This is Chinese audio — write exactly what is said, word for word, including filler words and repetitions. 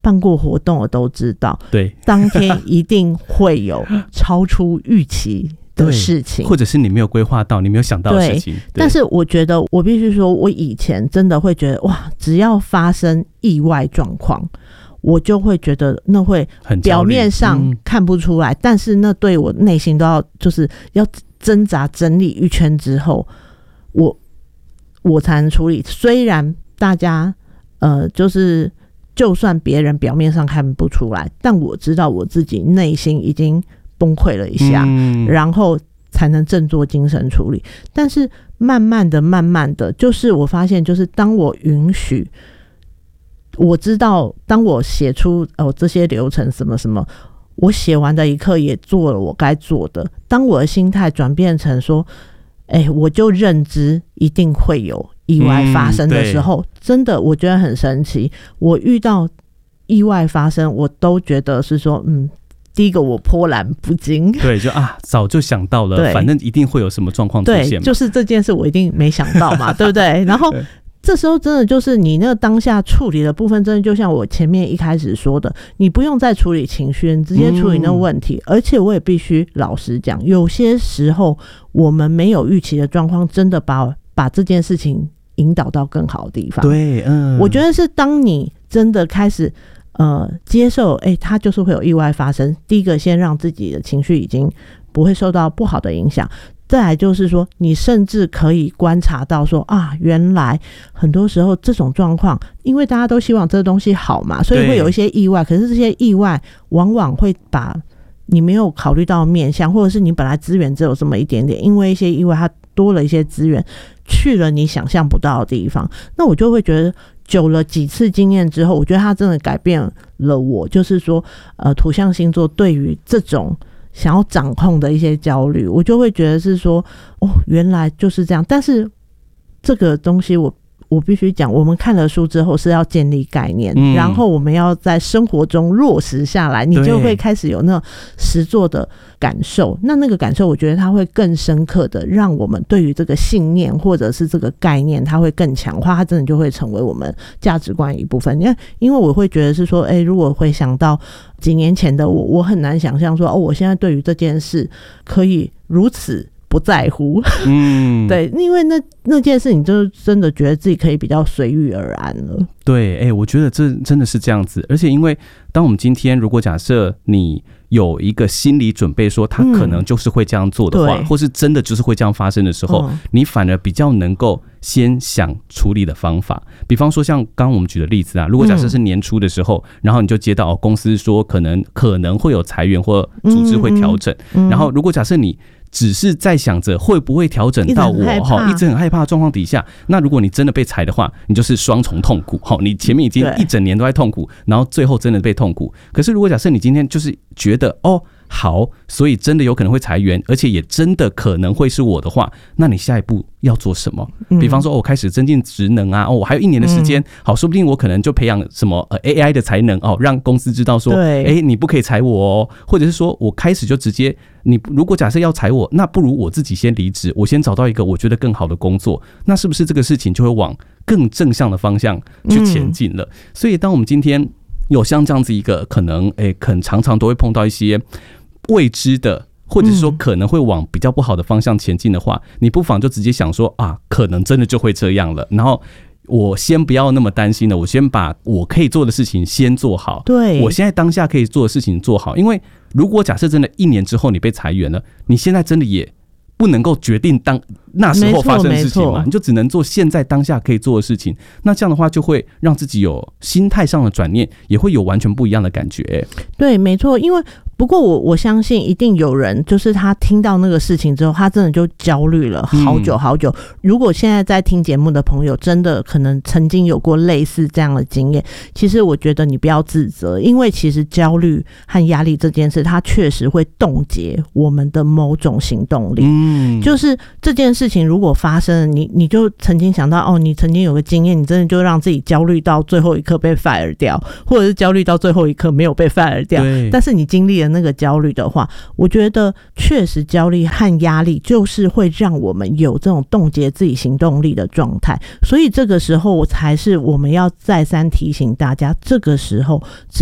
办过活动的都知道， 对， 当天一定会有超出预期的事情， 或者是你没有规划到，你没有想到的事情。 但是我觉得，我必须说，我以前真的会觉得，哇，只要发生意外状况，我就会觉得那会表面上看不出来，嗯、但是那对我内心都要就是要挣扎整理一圈之后，我我才能处理。虽然大家呃，就是就算别人表面上看不出来，但我知道我自己内心已经崩溃了一下，嗯、然后才能振作精神处理。但是慢慢的、慢慢的，就是我发现，就是当我允许。我知道当我写出哦这些流程什么什么，我写完的一刻也做了我该做的，当我的心态转变成说哎，我就认知一定会有意外发生的时候、嗯、真的我觉得很神奇。我遇到意外发生我都觉得是说嗯，第一个我波澜不惊， 对，就啊早就想到了，反正一定会有什么状况出现嘛，对， 就是这件事我一定没想到嘛对不对？然后这时候真的就是你那个当下处理的部分，真的就像我前面一开始说的，你不用再处理情绪，你直接处理那个问题、嗯、而且我也必须老实讲，有些时候我们没有预期的状况真的把把这件事情引导到更好的地方。 对，嗯， 我觉得是当你真的开始呃接受哎，它就是会有意外发生，第一个先让自己的情绪已经不会受到不好的影响，再来就是说你甚至可以观察到说啊，原来很多时候这种状况，因为大家都希望这个东西好嘛，所以会有一些意外，可是这些意外往往会把你没有考虑到面向，或者是你本来资源只有这么一点点，因为一些意外它多了一些资源去了你想象不到的地方，那我就会觉得久了几次经验之后，我觉得它真的改变了我，就是说呃，土象星座对于这种想要掌控的一些焦虑，我就会觉得是说哦，原来就是这样。但是这个东西我我必须讲，我们看了书之后是要建立概念、嗯、然后我们要在生活中落实下来，你就会开始有那种实作的感受，那那个感受我觉得它会更深刻的让我们对于这个信念或者是这个概念它会更强化，它真的就会成为我们价值观一部分。因为因为我会觉得是说哎，如果会想到几年前的我，我很难想象说哦，我现在对于这件事可以如此不在乎，嗯，对，因为那那件事你就真的觉得自己可以比较随遇而安了。 对，哎、欸，我觉得这真的是这样子，而且因为当我们今天如果假设你有一个心理准备说他可能就是会这样做的话、嗯、或是真的就是会这样发生的时候、嗯、你反而比较能够先想处理的方法。比方说像刚刚我们举的例子啊，如果假设是年初的时候、嗯、然后你就接到、哦、公司说可能可能会有裁员或组织会调整、嗯嗯、然后如果假设你只是在想着会不会调整到我，一直很害怕的状况底下，那如果你真的被裁的话，你就是双重痛苦。你前面已经一整年都在痛苦，然后最后真的被痛苦。可是如果假设你今天就是觉得哦好，所以真的有可能会裁员，而且也真的可能会是我的话，那你下一步要做什么？比方说、哦、我开始增进职能啊，哦，我还有一年的时间、嗯，好，说不定我可能就培养什么、呃、A I 的才能哦，让公司知道说，哎，你不可以裁我哦，或者是说我开始就直接，你如果假设要裁我，那不如我自己先离职，我先找到一个我觉得更好的工作，那是不是这个事情就会往更正向的方向去前进了？嗯、所以当我们今天有像这样子一个可能，哎，可能常常都会碰到一些未知的，或者是说可能会往比较不好的方向前进的话、嗯、你不妨就直接想说啊，可能真的就会这样了，然后我先不要那么担心了，我先把我可以做的事情先做好，对，我现在当下可以做的事情做好。因为如果假设真的一年之后你被裁员了，你现在真的也不能够决定当那时候发生的事情嘛，你就只能做现在当下可以做的事情。那这样的话就会让自己有心态上的转念，也会有完全不一样的感觉。 对，没错。因为不过我我相信一定有人就是他听到那个事情之后，他真的就焦虑了好久好久、嗯、如果现在在听节目的朋友真的可能曾经有过类似这样的经验，其实我觉得你不要自责，因为其实焦虑和压力这件事它确实会冻结我们的某种行动力、嗯、就是这件事情如果发生了，你你就曾经想到哦，你曾经有个经验，你真的就让自己焦虑到最后一刻被 fire 掉，或者是焦虑到最后一刻没有被 fire 掉，但是你经历了那个焦虑的话，我觉得确实焦虑和压力就是会让我们有这种冻结自己行动力的状态，所以这个时候才是我们要再三提醒大家，这个时候